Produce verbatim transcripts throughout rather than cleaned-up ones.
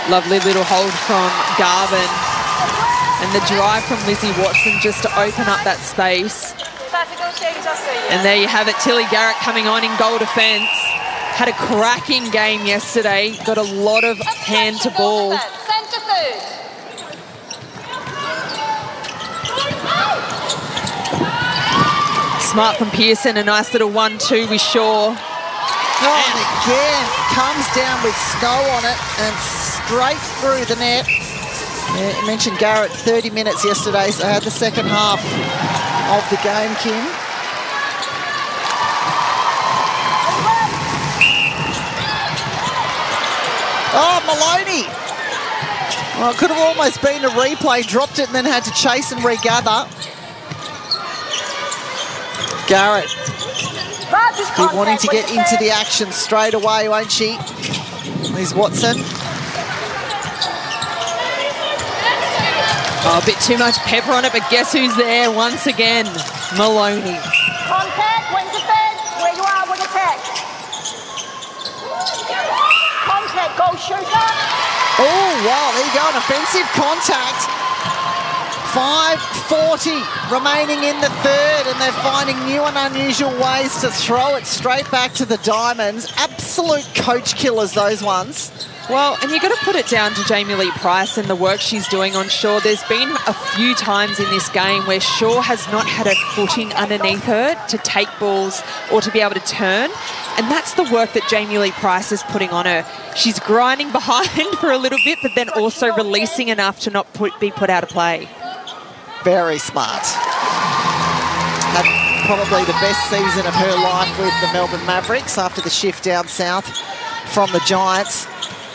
Lovely little hold from Garvin. And the drive from Lizzie Watson just to open up that space. And there you have it, Tilly Garrett coming on in goal defence. Had a cracking game yesterday. Got a lot of hand to ball. Smart from Pearson, a nice little one two with Shaw. Oh, and again, comes down with snow on it and straight through the net. Yeah, you mentioned Garrett, thirty minutes yesterday, so had the second half of the game, Kim. Oh, Maloney. Well, it could have almost been a replay, dropped it and then had to chase and regather. Garrett, be wanting to get into the action straight away, won't she? There's Watson. Oh, a bit too much pepper on it, but guess who's there once again? Maloney. Contact, wing defense, where you are, wing attack. Contact, goal shooter. Oh, wow, there you go, an offensive contact. five forty remaining in the third, and they're finding new and unusual ways to throw it straight back to the Diamonds. Absolute coach killers, those ones. Well, and you've got to put it down to Jamie Lee Price and the work she's doing on Shaw. There's been a few times in this game where Shaw has not had her footing underneath her to take balls or to be able to turn. And that's the work that Jamie Lee Price is putting on her. She's grinding behind for a little bit, but then also releasing enough to not put, be put out of play. Very smart. Had probably the best season of her life with the Melbourne Mavericks after the shift down south from the Giants.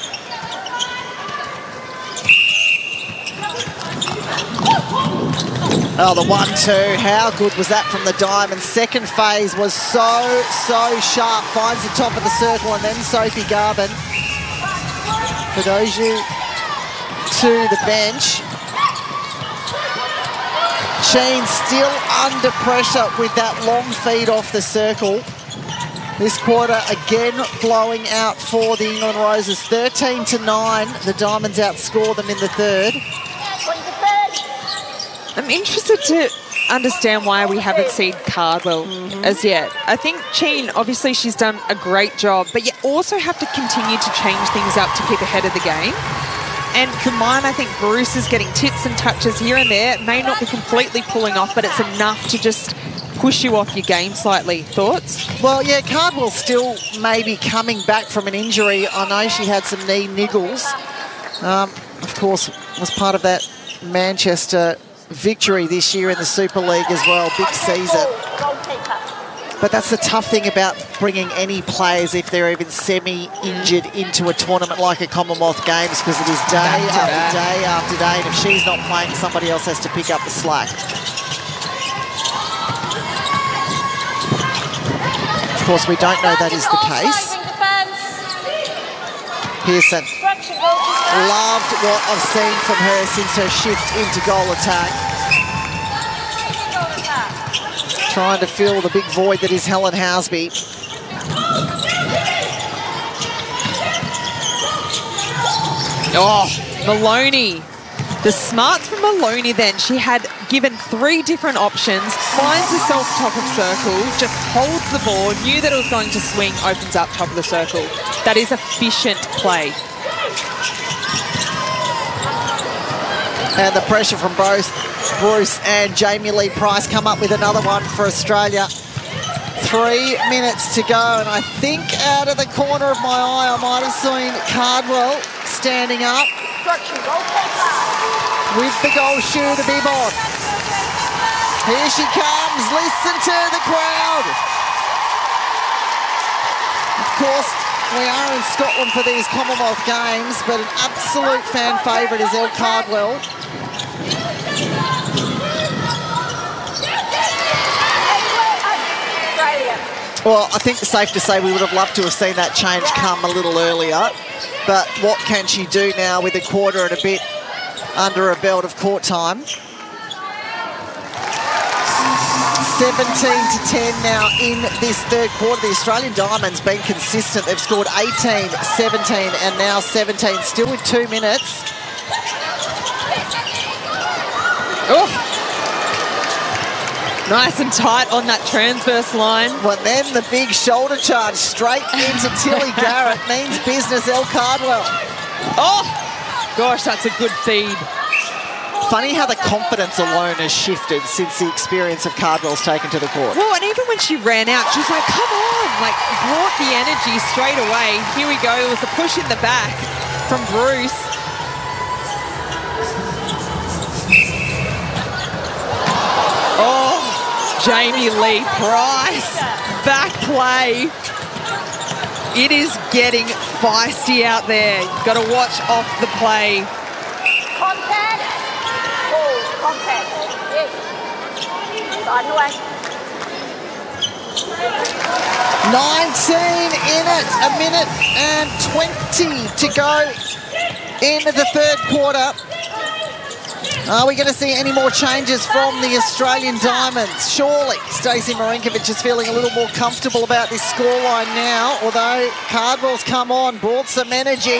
Oh, the one two, how good was that from the Diamonds? Second phase was so, so sharp. Finds the top of the circle, and then Sophie Garvin. Fedoju to the bench. Sheen still under pressure with that long feed off the circle. This quarter again blowing out for the England Roses. thirteen to nine. The Diamonds outscore them in the third. I'm interested to understand why we haven't seen Cardwell mm-hmm. as yet. I think Sheen, obviously she's done a great job, but you also have to continue to change things up to keep ahead of the game. And for mine, I think Bruce is getting tips and touches here and there. It may not be completely pulling off, but it's enough to just push you off your game slightly. Thoughts? Well, yeah, Cardwell still maybe coming back from an injury. I know she had some knee niggles. Um, of course, was part of that Manchester victory this year in the Super League as well. Big season. But that's the tough thing about bringing any players, if they're even semi-injured, into a tournament like a Commonwealth Games, because it is day after day after day, and if she's not playing, somebody else has to pick up the slack. Of course, we don't know that is the case. Pearson. Loved what I've seen from her since her shift into goal attack. Trying to fill the big void that is Helen Housby. Oh, Maloney. The smarts from Maloney then. She had given three different options, finds herself top of circle, just holds the ball, knew that it was going to swing, opens up top of the circle. That is efficient play. And the pressure from both Bruce and Jamie Lee Price come up with another one for Australia. Three minutes to go, and I think out of the corner of my eye I might have seen Cardwell standing up with the goal shooter, Bibon. Here she comes, listen to the crowd. Of course, we are in Scotland for these Commonwealth Games, but an absolute fan favourite is Elle Cardwell. Well, I think it's safe to say we would have loved to have seen that change come a little earlier. But what can she do now with a quarter and a bit under a belt of court time? seventeen to ten now in this third quarter. The Australian Diamonds been consistent. They've scored eighteen, seventeen and now seventeen. Still with two minutes. Oh. Nice and tight on that transverse line. But then the big shoulder charge straight into Tilly Garrett means business, Elle Cardwell. Oh, gosh, that's a good feed. Funny how the confidence alone has shifted since the experience of Cardwell's taken to the court. Well, and even when she ran out, she was like, come on, like brought the energy straight away. Here we go, it was a push in the back from Bruce. Oh, Jamie Lee Price, back play. It is getting feisty out there. You've got to watch off the play. Contact. Oh, contact. Yes. Side and away. nineteen in it, a minute and twenty to go in the third quarter. Are we going to see any more changes from the Australian Diamonds? Surely Stacey Marinkovic is feeling a little more comfortable about this scoreline now, although Cardwell's come on, brought some energy.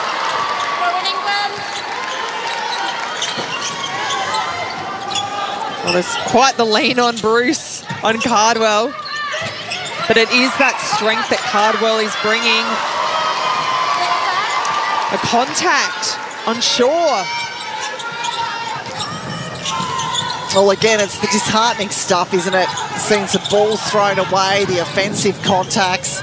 Well, there's quite the lean on Bruce, on Cardwell. But it is that strength that Cardwell is bringing. A contact on Shaw. Well, again, it's the disheartening stuff, isn't it? Seeing some balls thrown away, the offensive contacts.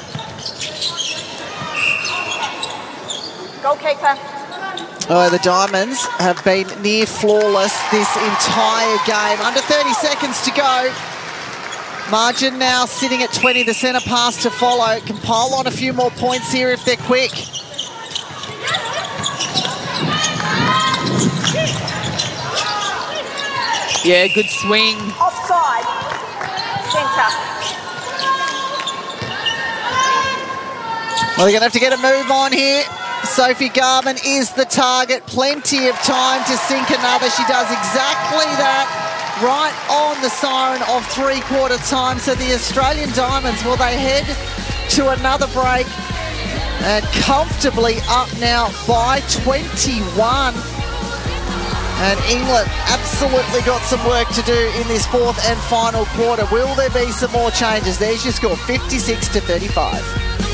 Goalkeeper. Oh, the Diamonds have been near flawless this entire game. Under thirty seconds to go. Margin now sitting at twenty. The centre pass to follow. Can pile on a few more points here if they're quick. Yeah, good swing. Offside. Centre. Well, they're going to have to get a move on here. Sophie Garman is the target. Plenty of time to sink another. She does exactly that right on the siren of three-quarter time. So the Australian Diamonds, well, they head to another break and comfortably up now by twenty-one. And England absolutely got some work to do in this fourth and final quarter. Will there be some more changes? There's your score, fifty-six to thirty-five.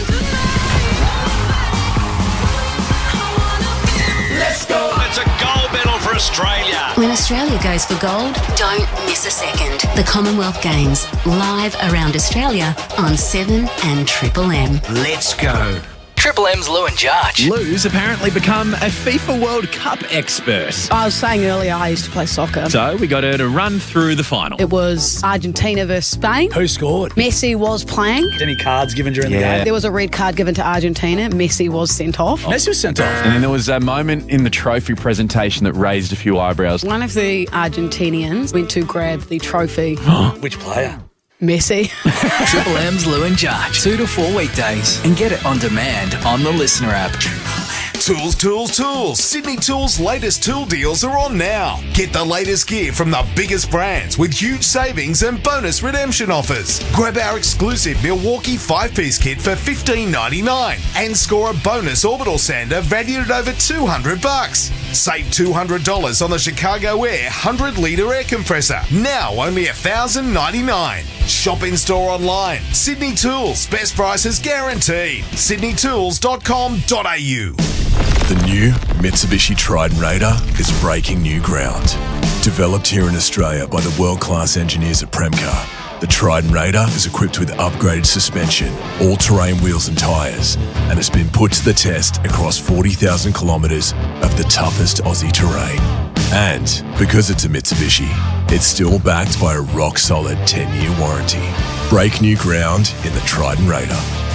Let's go! It's a gold medal for Australia. When Australia goes for gold, don't miss a second. The Commonwealth Games, live around Australia on seven and Triple M. Let's go. Triple M's Lou and Jarge. Lou's apparently become a FIFA World Cup expert. I was saying earlier I used to play soccer. So we got her to run through the final. It was Argentina versus Spain. Who scored? Messi was playing. Any cards given during Yeah. the game? There was a red card given to Argentina. Messi was sent off. Messi was sent off. And then there was a moment in the trophy presentation that raised a few eyebrows. One of the Argentinians went to grab the trophy. Which player? Messi. Triple M's Lou and Jarge. Two to four weekdays. And get it on demand on the Listener app. Tools, tools, tools. Sydney Tools' latest tool deals are on now. Get the latest gear from the biggest brands with huge savings and bonus redemption offers. Grab our exclusive Milwaukee five-piece kit for fifteen ninety-nine and score a bonus orbital sander valued at over two hundred bucks. Save two hundred dollars on the Chicago Air one hundred litre air compressor. Now only one thousand ninety-nine dollars. Shop in store online. Sydney Tools. Best prices guaranteed. sydney tools dot com dot a u. The new Mitsubishi Triton Raider is breaking new ground. Developed here in Australia by the world-class engineers at Premcar, the Triton Raider is equipped with upgraded suspension, all-terrain wheels and tyres, and has been put to the test across forty thousand kilometres of the toughest Aussie terrain. And because it's a Mitsubishi, it's still backed by a rock-solid ten-year warranty. Break new ground in the Triton Raider.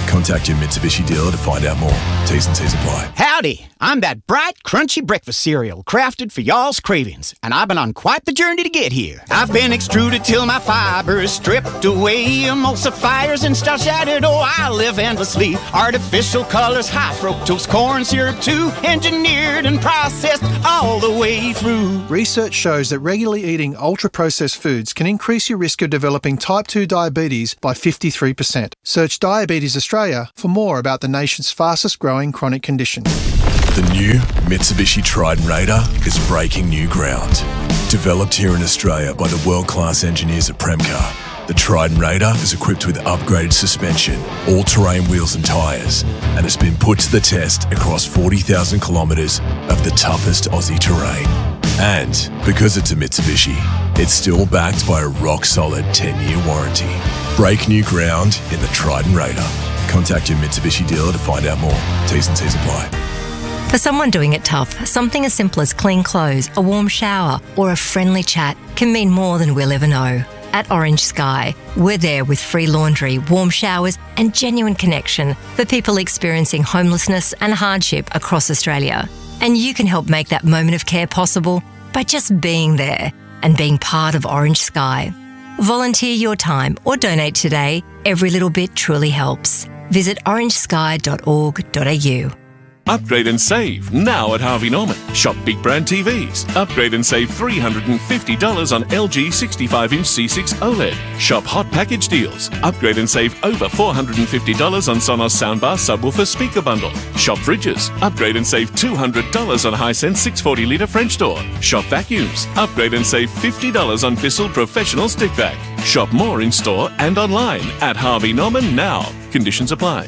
Contact your Mitsubishi dealer to find out more. T's and C's apply. Howdy, I'm that bright, crunchy breakfast cereal crafted for y'all's cravings, and I've been on quite the journey to get here. I've been extruded till my fiber is stripped away, emulsifiers and starch added, oh, I live endlessly. Artificial colors, high fructose corn syrup too, engineered and processed all the way through. Research shows that regularly eating ultra-processed foods can increase your risk of developing type two diabetes by fifty-three percent. Search Diabetes Australia for more about the nation's fastest growing chronic condition. The new Mitsubishi Triton Raider is breaking new ground. Developed here in Australia by the world-class engineers at Premcar, the Triton Raider is equipped with upgraded suspension, all-terrain wheels and tyres, and has been put to the test across forty thousand kilometres of the toughest Aussie terrain. And because it's a Mitsubishi, it's still backed by a rock-solid ten-year warranty. Break new ground in the Triton Raider. Contact your Mitsubishi dealer to find out more. T's and C's apply. For someone doing it tough, something as simple as clean clothes, a warm shower, or a friendly chat can mean more than we'll ever know. At Orange Sky, we're there with free laundry, warm showers, and genuine connection for people experiencing homelessness and hardship across Australia. And you can help make that moment of care possible by just being there and being part of Orange Sky. Volunteer your time or donate today. Every little bit truly helps. Visit orange sky dot org dot a u. Upgrade and save now at Harvey Norman. Shop big brand T Vs. Upgrade and save three hundred fifty dollars on L G sixty-five inch C six OLED. Shop hot package deals. Upgrade and save over four hundred fifty dollars on Sonos soundbar subwoofer speaker bundle. Shop fridges. Upgrade and save two hundred dollars on Hisense six hundred forty litre French door. Shop vacuums. Upgrade and save fifty dollars on Bissell Professional Stick Vac. Shop more in store and online at Harvey Norman now. Conditions apply.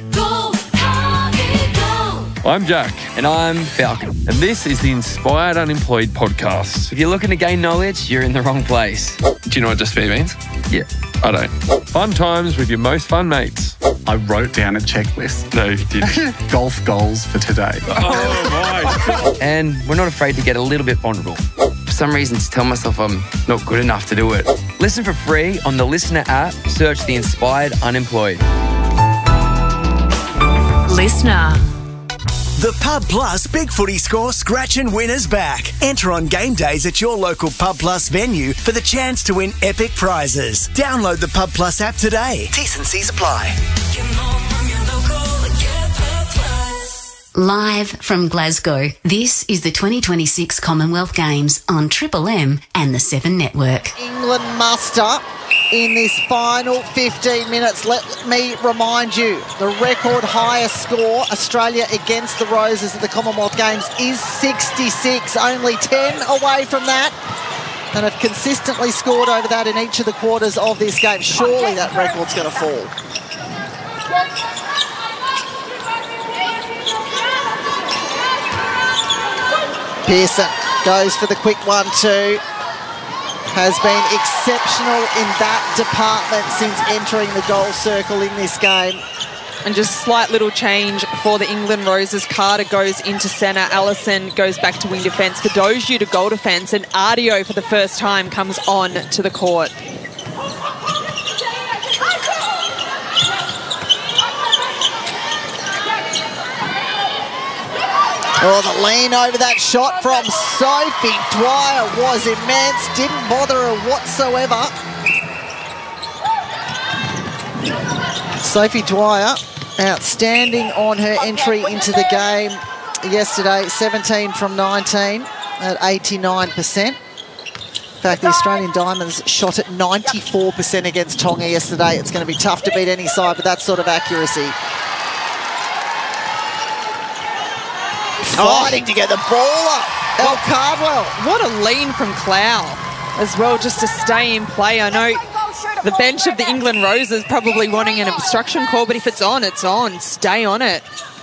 I'm Jack. And I'm Falcon. And this is the Inspired Unemployed podcast. If you're looking to gain knowledge, you're in the wrong place. Do you know what just be means? Yeah, I don't. Fun times with your most fun mates. I wrote down a checklist. No, you didn't. Golf goals for today. Oh, my. And we're not afraid to get a little bit vulnerable. For some reason, to tell myself I'm not good enough to do it. Listen for free on the Listener app. Search the Inspired Unemployed. Listener. The Pub Plus Big Footy Score Scratch and Win is back. Enter on game days at your local Pub Plus venue for the chance to win epic prizes. Download the Pub Plus app today. T's and C's apply. Live from Glasgow, this is the twenty twenty-six Commonwealth Games on Triple M and the Seven Network. England muster in this final fifteen minutes. Let me remind you, the record highest score Australia against the Roses at the Commonwealth Games is sixty-six, only ten away from that, and have consistently scored over that in each of the quarters of this game. Surely that record's going to fall. Pearson goes for the quick one too. Has been exceptional in that department since entering the goal circle in this game. And just slight little change for the England Roses. Carter goes into centre. Allison goes back to wing defence. Kadoju to goal defence. And Ardio for the first time comes on to the court. Oh, the lean over that shot from Sophie Dwyer was immense. Didn't bother her whatsoever. Sophie Dwyer, outstanding on her entry into the game yesterday. seventeen from nineteen at eighty-nine percent. In fact, the Australian Diamonds shot at ninety-four percent against Tonga yesterday. It's going to be tough to beat any side with that sort of accuracy. Fighting oh. to get the ball up. El Cardwell. What a lean from Clow as well, just to stay in play. I know the bench of the England Roses probably wanting an obstruction call, but if it's on, it's on. Stay on it.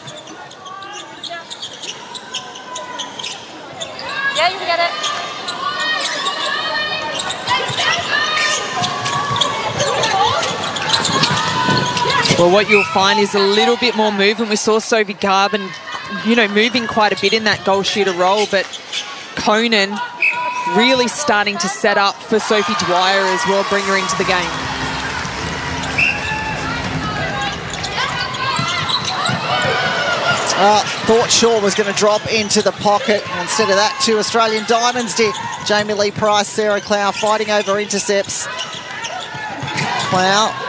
Yeah, you can get it. Well, what you'll find is a little bit more movement. We saw Sophie Garvin, you know, moving quite a bit in that goal shooter role, but Conan really starting to set up for Sophie Dwyer as well, bring her into the game. Uh, thought Shaw was going to drop into the pocket. Instead of that, two Australian diamonds did. Jamie Lee Price, Sarah Clow fighting over intercepts. Clow.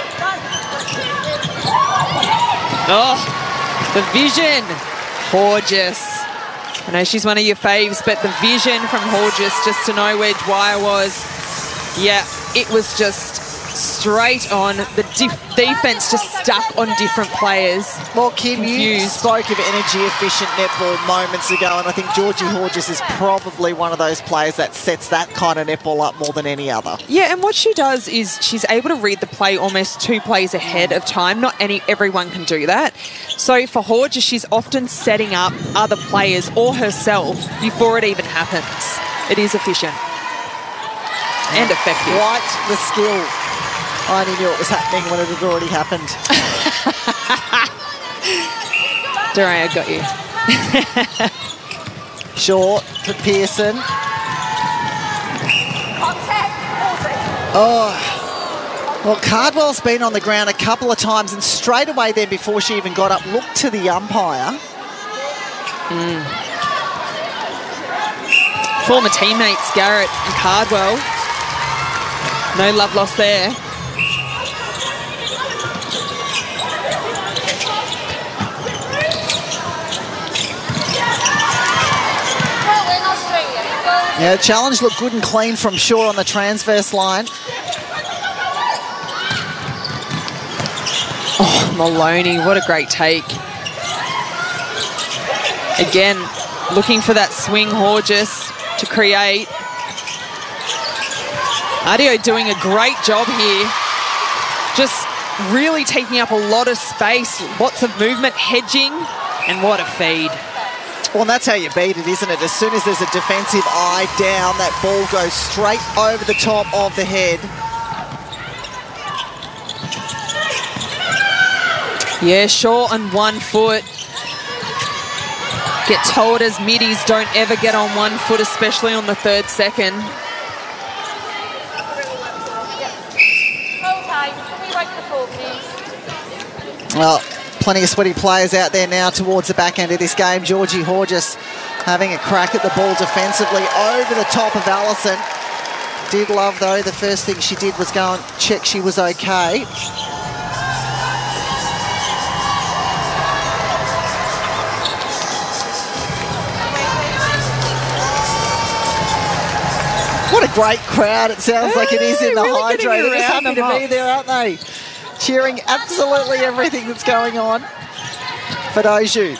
Oh, the vision. Horges. I know she's one of your faves, but the vision from Horges just to know where Dwyer was. Yeah, it was just straight on. The dif- defence just stuck on different players. Well, Kim, you spoke of energy-efficient netball moments ago, and I think Georgie Horges is probably one of those players that sets that kind of netball up more than any other. Yeah, and what she does is she's able to read the play almost two plays ahead of time. Not any everyone can do that. So for Horges, she's often setting up other players or herself before it even happens. It is efficient and effective. Quite the skill. I only knew it was happening when it had already happened. Duray, I got you. Short for Pearson. Oh, well, Cardwell's been on the ground a couple of times, and straight away then before she even got up, looked to the umpire. Mm. Former teammates Garrett and Cardwell. No love lost there. Yeah, the challenge looked good and clean from Shaw on the transverse line. Oh, Maloney, what a great take. Again, looking for that swing, Horges to create. Adio doing a great job here. Just really taking up a lot of space, lots of movement, hedging, and what a feed. Well, and that's how you beat it, isn't it? As soon as there's a defensive eye down, that ball goes straight over the top of the head. Yeah, Shaw on one foot. Get told as middies don't ever get on one foot, especially on the third second. Well, plenty of sweaty players out there now towards the back end of this game. Georgie Horges having a crack at the ball defensively over the top of Allison. Did love, though, the first thing she did was go and check she was okay. What a great crowd it sounds like it is in the really Hydro. They're just happy to the be there, aren't they? Cheering absolutely everything that's going on. Fadoju.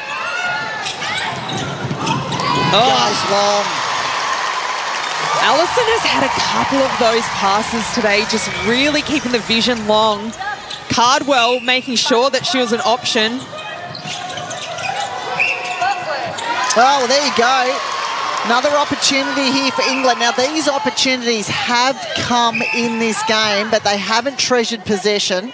Oh. Goes long. Allison has had a couple of those passes today, just really keeping the vision long. Cardwell making sure that she was an option. Oh, well, there you go. Another opportunity here for England. Now, these opportunities have come in this game, but they haven't treasured possession.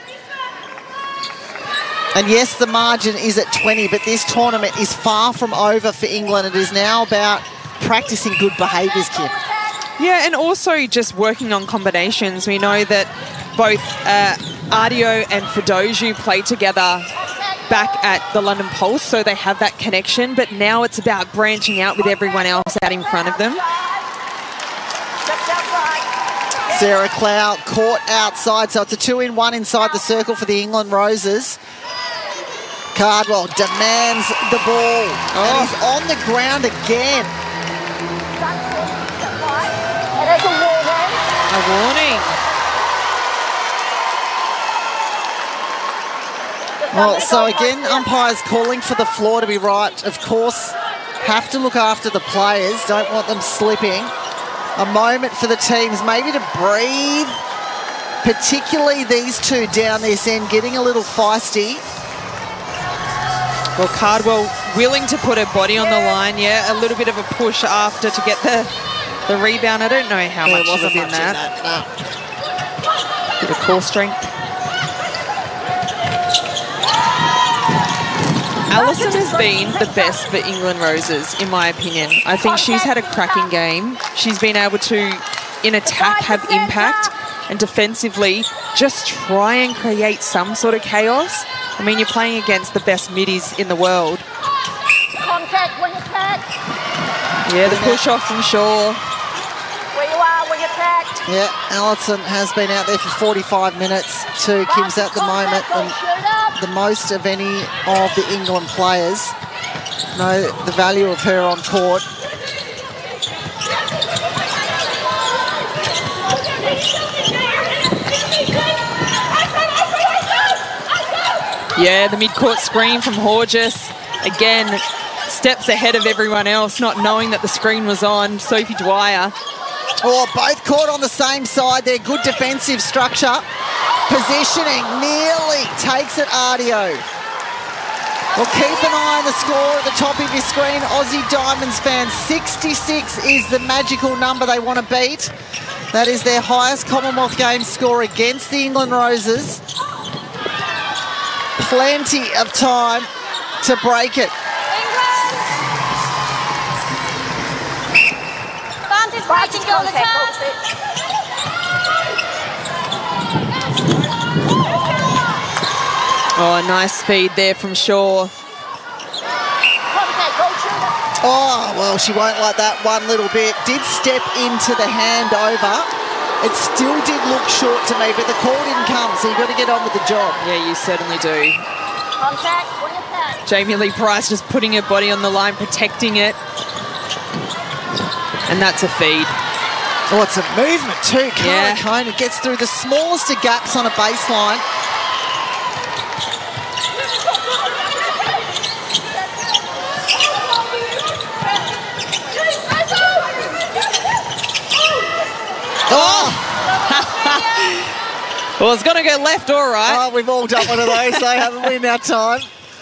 And yes, the margin is at twenty, but this tournament is far from over for England. It is now about practicing good behaviours, Kim. Yeah, and also just working on combinations. We know that both uh, Adio and Fadoju play together back at the London Pulse, so they have that connection, but now it's about branching out with everyone else out in front of them. Sarah Clow caught outside, so it's a two in one inside the circle for the England Roses. Cardwell demands the ball, oh. and he's on the ground again. A warning. Well, so again, umpires calling for the floor to be right. Of course, have to look after the players. Don't want them slipping. A moment for the teams maybe to breathe. Particularly these two down this end, getting a little feisty. Well, Cardwell willing to put her body on the line. Yeah, a little bit of a push after to get the, the rebound. I don't know how there much wasn't was in much that. In that no. Bit of core strength. Allison has been the best for England Roses, in my opinion. I think she's had a cracking game. She's been able to, in attack, have impact, and defensively just try and create some sort of chaos. I mean, you're playing against the best middies in the world. Contact, wing attack. Yeah, the push off from Shaw. Where you are, wing attack. Yeah, Allison has been out there for forty-five minutes to Kim's at the moment, and the most of any of the England players know the value of her on court. Yeah, the mid-court screen from Horges. Again, steps ahead of everyone else, not knowing that the screen was on. Sophie Dwyer. Oh, both caught on the same side. They're good defensive structure. Positioning nearly takes it Ardio. Well, keep an eye on the score at the top of your screen. Aussie Diamonds fans, sixty-six is the magical number they want to beat. That is their highest Commonwealth Games score against the England Roses. Plenty of time to break it. Vantage breaking goal attack. Oh, a nice feed there from Shaw. Oh, well, she won't like that one little bit. Did step into the handover. It still did look short to me, but the call didn't come, so you've got to get on with the job. Yeah, you certainly do. Contact, wing attack. Jamie Lee Price just putting her body on the line, protecting it. And that's a feed. Oh, it's a movement too. Cara Yeah. Kona gets through the smallest of gaps on a baseline. Oh! Well, it's going to go left, all right. Oh, we've all done one of those, though, haven't we, in our time?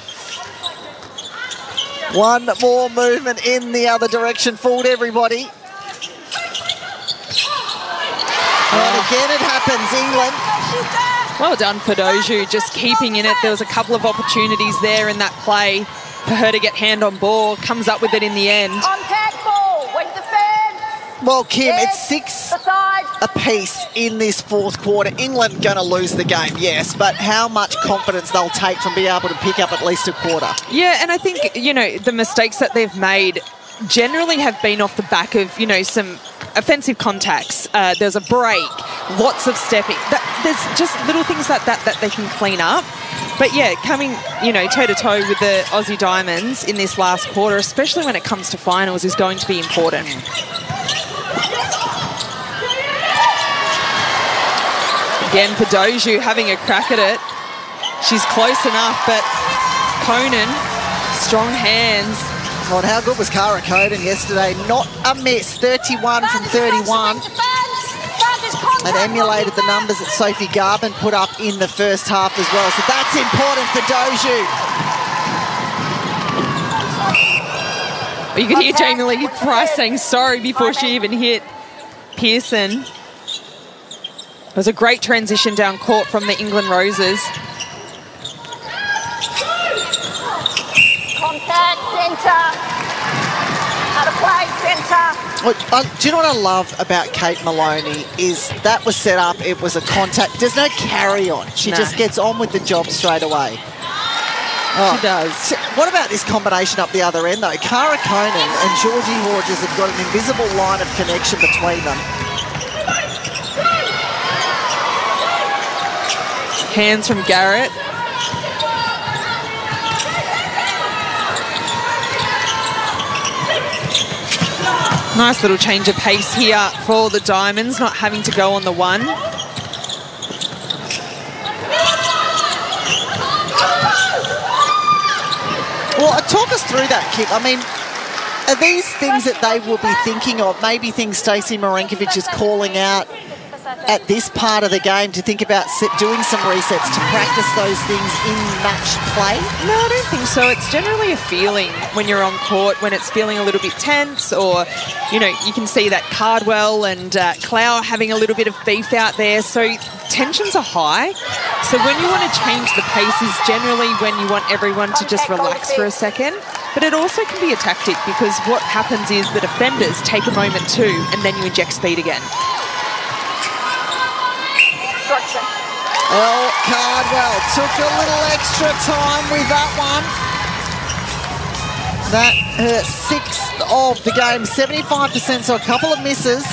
One more movement in the other direction. Fooled everybody. And again it happens, England. Well done for Doju, just keeping in it. There was a couple of opportunities there in that play for her to get hand on ball. Comes up with it in the end. Contact ball, wing defense. Well, Kim, Yes, it's six beside. apiece in this fourth quarter. England going to lose the game, yes, but how much confidence they'll take from being able to pick up at least a quarter. Yeah, and I think, you know, the mistakes that they've made generally have been off the back of, you know, some offensive contacts. Uh, there's a break, lots of stepping. That, there's just little things like that that they can clean up. But yeah, coming, you know, toe-to-toe with the Aussie Diamonds in this last quarter, especially when it comes to finals, is going to be important. Again for Doju, having a crack at it. She's close enough, but Conan, strong hands. Oh, and how good was Cara Coden yesterday? Not a miss, thirty-one from thirty-one. And emulated the numbers that Sophie Garvin put up in the first half as well. So that's important for Doju. You could hear Jamie Lee Price saying sorry before she even hit Pearson. It was a great transition down court from the England Roses. Contact, centre. Out of play, centre. Look, uh, do you know what I love about Kate Maloney is that was set up, it was a contact. There's no carry on. She No. just gets on with the job straight away. Oh. She does. So what about this combination up the other end, though? Cara Conan and Georgie Horges have got an invisible line of connection between them. Hands from Garrett. Nice little change of pace here for the Diamonds, not having to go on the one. Well, talk us through that, Kip. I mean, are these things that they will be thinking of? Maybe things Stacey Marinkovic is calling out at this part of the game to think about sit, doing some resets to practice those things in match play? No, I don't think so. It's generally a feeling when you're on court, when it's feeling a little bit tense, or, you know, you can see that Cardwell and uh, Clow having a little bit of beef out there. So tensions are high. So when you want to change the pace is generally when you want everyone to just relax for a second. But it also can be a tactic because what happens is the defenders take a moment too, and then you inject speed again. Elle Cardwell took a little extra time with that one. That her sixth of the game, seventy-five percent, so a couple of misses.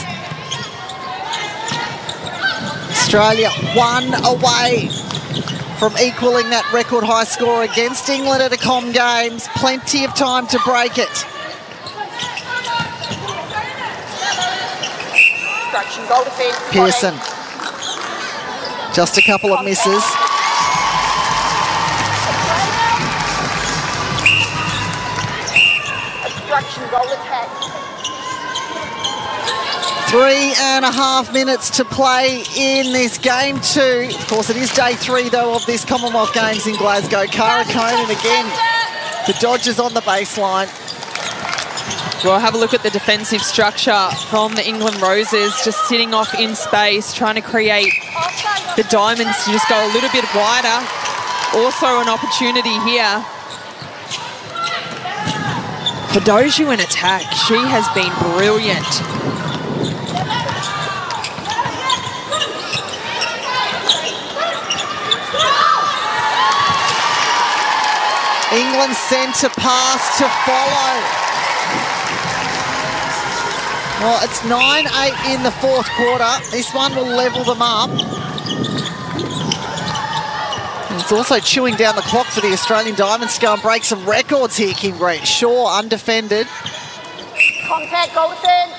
Australia one away from equaling that record high score against England at a Com Games. Plenty of time to break it. Obstruction, goal defence. Pearson. Just a couple of misses. Obstruction, goal attack. Three and a half minutes to play in this game two. Of course, it is day three, though, of this Commonwealth Games in Glasgow. Cara Conan again. The Dodgers on the baseline. Well, have a look at the defensive structure from the England Roses, just sitting off in space, trying to create the Diamonds to just go a little bit wider. Also an opportunity here for Doju in attack. She has been brilliant. England centre pass to follow. Well, it's nine eight in the fourth quarter. This one will level them up. And it's also chewing down the clock for the Australian Diamonds to go and break some records here, Kim Green. Shaw undefended. Contact, goal defence.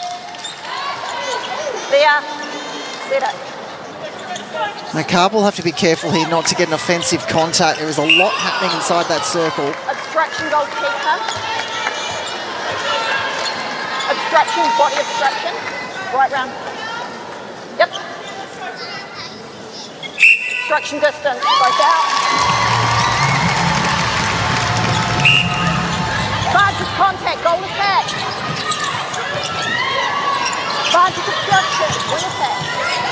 There. Set it. Now, Carb will have to be careful here not to get an offensive contact. There is a lot happening inside that circle. Obstruction, goalkeeper. Obstruction, body obstruction. Right round. Yep. Obstruction distance, both out. Barge's contact, goal attack. Barge's obstruction, win attack.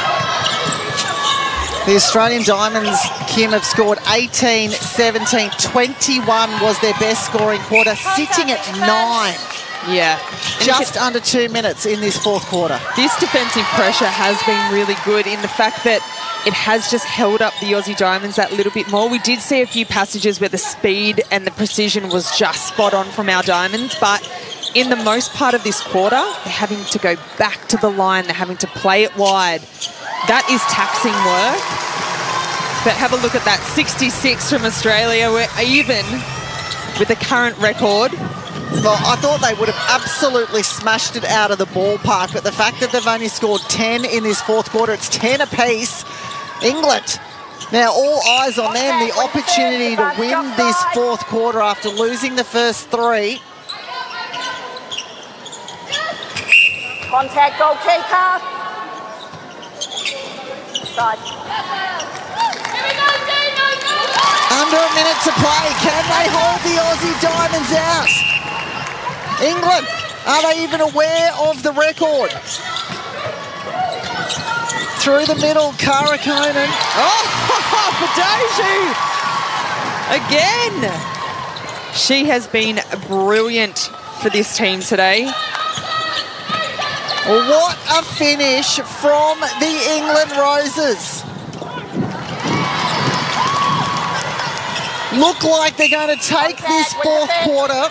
The Australian Diamonds, Kim, have scored eighteen, seventeen, twenty-one was their best scoring quarter, sitting at nine. Yeah. Just under two minutes in this fourth quarter. This defensive pressure has been really good in the fact that it has just held up the Aussie Diamonds that little bit more. We did see a few passages where the speed and the precision was just spot on from our Diamonds, but in the most part of this quarter, they're having to go back to the line. They're having to play it wide. That is taxing work. But have a look at that, sixty-six from Australia. We're even with the current record. Well, I thought they would have absolutely smashed it out of the ballpark, but the fact that they've only scored ten in this fourth quarter, it's ten apiece. England, now all eyes on them, the opportunity to win this fourth quarter after losing the first three. Contact, goalkeeper. Side. Under a minute to play. Can they hold the Aussie Diamonds out? England, are they even aware of the record? Through the middle, Cara Conan. Oh, for Doju! Again! She has been brilliant for this team today. What a finish from the England Roses. Look like they're going to take this fourth quarter.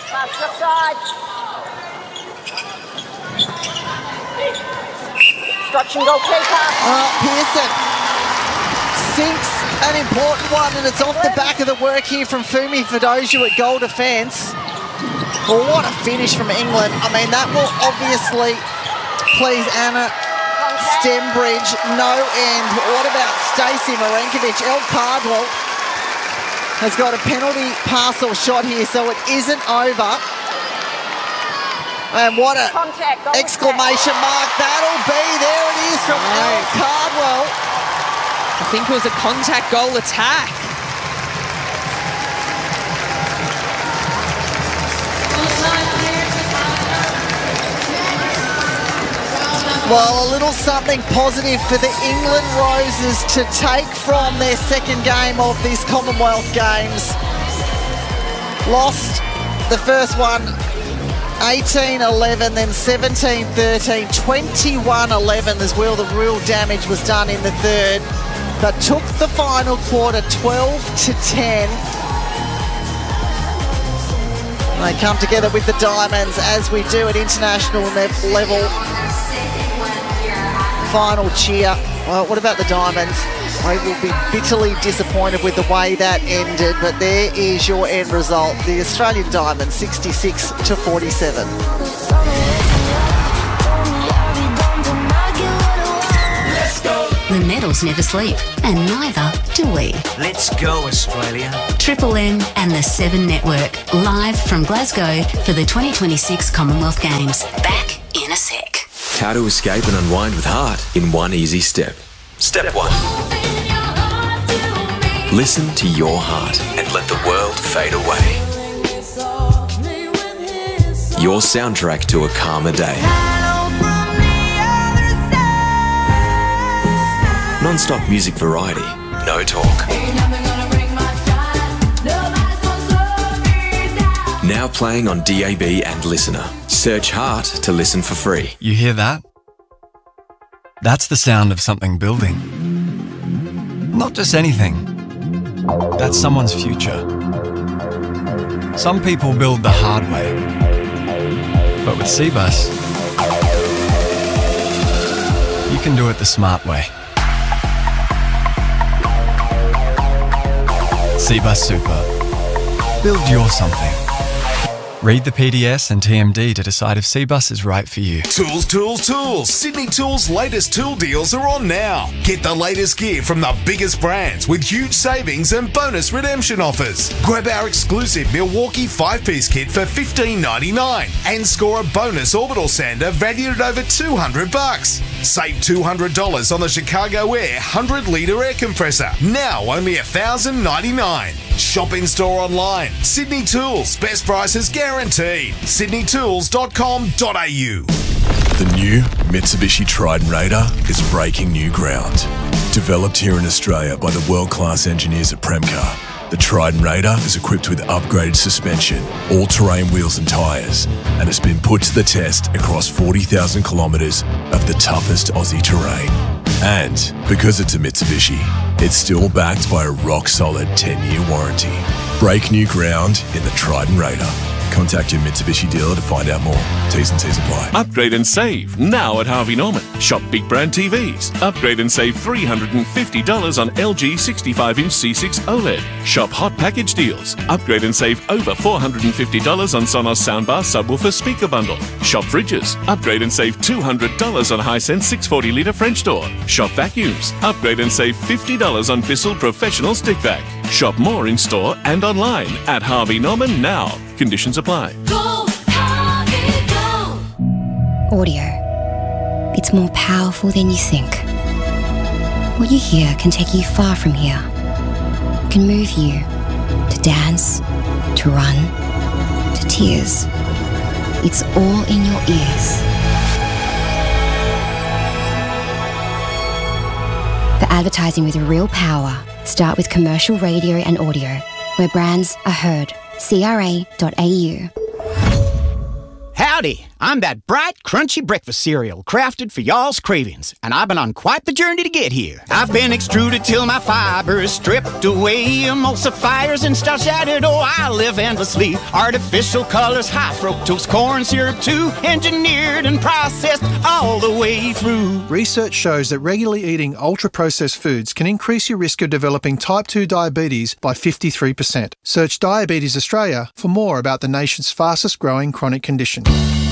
Obstruction, goalkeeper. Uh, Pearson sinks an important one, and it's off the back of the work here from Fumi Fadoju at goal defence. Well, what a finish from England. I mean, that will obviously please Anna Stembridge no end. What about Stacey Marinkovic? Elle Cardwell has got a penalty pass or shot here, so it isn't over. And what a Contact, exclamation mark that'll be. There it is from Elle Cardwell. I think it was a contact goal attack. Well, a little something positive for the England Roses to take from their second game of this Commonwealth Games. Lost the first one eighteen eleven, then seventeen thirteen, twenty-one eleven as well. The real damage was done in the third. but took the final quarter twelve to ten. They come together with the Diamonds, as we do at international level. Final cheer. Well, what about the Diamonds? I will be bitterly disappointed with the way that ended, but there is your end result. The Australian Diamonds, sixty-six to forty-seven. The medals never sleep, and neither do we. Let's go, Australia. Triple M and the Seven Network, live from Glasgow for the twenty twenty-six Commonwealth Games. Back in a sec. How to escape and unwind with heart in one easy step. Step one. Listen to your heart and let the world fade away. Your soundtrack to a calmer day. Non-stop music variety, no talk. Now playing on D A B and Listener. Search Heart to listen for free. You hear that? That's the sound of something building. Not just anything. That's someone's future. Some people build the hard way. But with Cbus, you can do it the smart way. Cbus Super. Build your something. Read the P D S and T M D to decide if Cbus is right for you. Tools, tools, tools. Sydney Tools' latest tool deals are on now. Get the latest gear from the biggest brands with huge savings and bonus redemption offers. Grab our exclusive Milwaukee five-piece kit for fifteen ninety-nine and score a bonus orbital sander valued at over two hundred bucks. Save two hundred dollars on the Chicago Air one hundred litre air compressor. Now only one thousand ninety-nine dollars. Shop in store online. Sydney Tools. Best prices guaranteed. sydney tools dot com dot a u. The new Mitsubishi Triton Raider is breaking new ground. Developed here in Australia by the world-class engineers at Premcar, the Triton Raider is equipped with upgraded suspension, all-terrain wheels and tyres, and has been put to the test across forty thousand kilometres of the toughest Aussie terrain. And because it's a Mitsubishi, it's still backed by a rock-solid ten-year warranty. Break new ground in the Triton Raider. Contact your Mitsubishi dealer to find out more. T's and C's apply. Upgrade and save now at Harvey Norman. Shop big brand T Vs. Upgrade and save three hundred fifty dollars on L G sixty-five inch C six OLED. Shop hot package deals. Upgrade and save over four hundred fifty dollars on Sonos soundbar subwoofer speaker bundle. Shop fridges. Upgrade and save two hundred dollars on Hisense six hundred forty litre French door. Shop vacuums. Upgrade and save fifty dollars on Bissell Professional Stick Vac. Shop more in store and online at Harvey Norman now. Conditions apply. Go, Harvey, go. Audio. It's more powerful than you think. What you hear can take you far from here. It can move you to dance, to run, to tears. It's all in your ears. For advertising with real power, start with commercial radio and audio, where brands are heard. C R A dot A U. Howdy, I'm that bright, crunchy breakfast cereal crafted for y'all's cravings, and I've been on quite the journey to get here. I've been extruded till my fibers stripped away, emulsifiers and starch added. Oh, I live endlessly. Artificial colors, high fructose corn syrup too, engineered and processed all the way through. Research shows that regularly eating ultra-processed foods can increase your risk of developing type two diabetes by fifty-three percent. Search Diabetes Australia for more about the nation's fastest growing chronic condition.